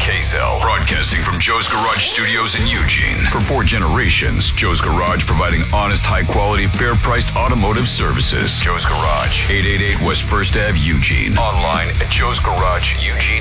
KSL, broadcasting from Joe's Garage Studios in Eugene. For 4 generations, Joe's Garage providing honest, high-quality, fair-priced automotive services. Joe's Garage, 888 West 1st Ave, Eugene. Online at joesgarageeugene.com.